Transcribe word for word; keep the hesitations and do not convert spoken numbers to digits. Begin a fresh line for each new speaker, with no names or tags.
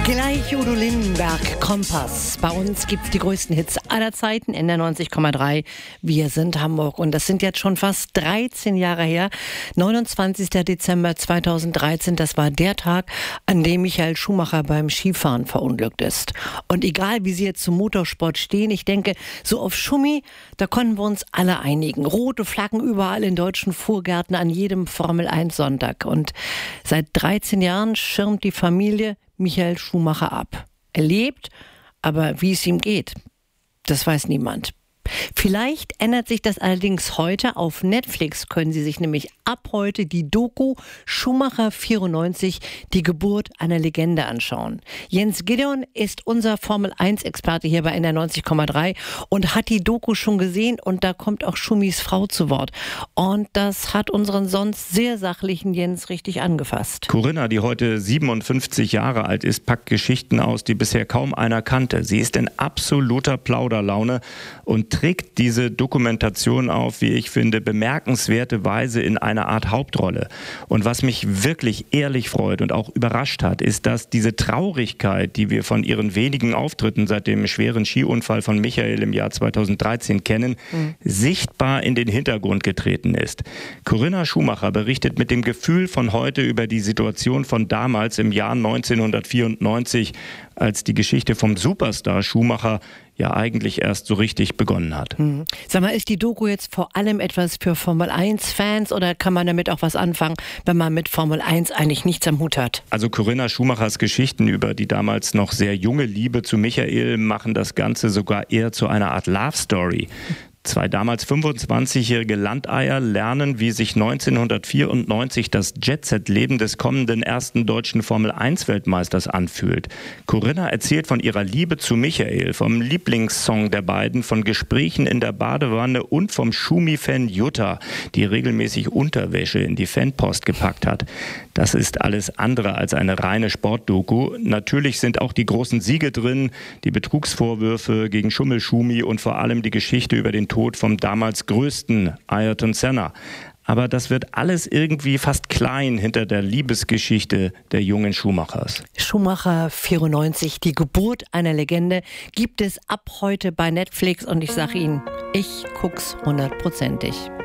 Gleich Udo Lindenberg, Kompass. Bei uns gibt's die größten Hits aller Zeiten in der neunzig Komma drei. Wir sind Hamburg und das sind jetzt schon fast dreizehn Jahre her. neunundzwanzigster Dezember zweitausenddreizehn, das war der Tag, an dem Michael Schumacher beim Skifahren verunglückt ist. Und egal, wie Sie jetzt zum Motorsport stehen, ich denke, so auf Schumi, da konnten wir uns alle einigen. Rote Flaggen überall in deutschen Vorgärten an jedem Formel eins Sonntag. Und seit dreizehn Jahren schirmt die Familie Michael Schumacher ab. Er lebt, aber wie es ihm geht, das weiß niemand. Vielleicht ändert sich das allerdings heute. Auf Netflix können Sie sich nämlich ab heute die Doku Schumacher vierundneunzig, die Geburt einer Legende anschauen. Jens Gideon ist unser Formel eins Experte hier bei N R neunzig Komma drei und hat die Doku schon gesehen und da kommt auch Schumis Frau zu Wort. Und das hat unseren sonst sehr sachlichen Jens richtig angefasst.
Corinna, die heute siebenundfünfzig Jahre alt ist, packt Geschichten aus, die bisher kaum einer kannte. Sie ist in absoluter Plauderlaune und trägt diese Dokumentation auf, wie ich finde, bemerkenswerte Weise in einer Art Hauptrolle. Und was mich wirklich ehrlich freut und auch überrascht hat, ist, dass diese Traurigkeit, die wir von ihren wenigen Auftritten seit dem schweren Skiunfall von Michael im Jahr zweitausenddreizehn kennen, mhm. sichtbar in den Hintergrund getreten ist. Corinna Schumacher berichtet mit dem Gefühl von heute über die Situation von damals im Jahr neunzehnhundertvierundneunzig, als die Geschichte vom Superstar Schumacher ja eigentlich erst so richtig begonnen hat.
Hm. Sag mal, ist die Doku jetzt vor allem etwas für Formel eins Fans oder kann man damit auch was anfangen, wenn man mit Formel eins eigentlich nichts am Hut hat?
Also Corinna Schumachers Geschichten über die damals noch sehr junge Liebe zu Michael machen das Ganze sogar eher zu einer Art Love Story. Zwei damals fünfundzwanzigjährige Landeier lernen, wie sich neunzehnhundertvierundneunzig das Jet-Set-Leben des kommenden ersten deutschen Formel eins Weltmeisters anfühlt. Corinna erzählt von ihrer Liebe zu Michael, vom Lieblingssong der beiden, von Gesprächen in der Badewanne und vom Schumi-Fan Jutta, die regelmäßig Unterwäsche in die Fanpost gepackt hat. Das ist alles andere als eine reine Sportdoku. Natürlich sind auch die großen Siege drin, die Betrugsvorwürfe gegen Schummel-Schumi und vor allem die Geschichte über den Tod vom damals größten Ayrton Senna. Aber das wird alles irgendwie fast klein hinter der Liebesgeschichte der jungen Schumachers.
Schumacher vierundneunzig, die Geburt einer Legende, gibt es ab heute bei Netflix und ich sage Ihnen, ich guck's hundertprozentig.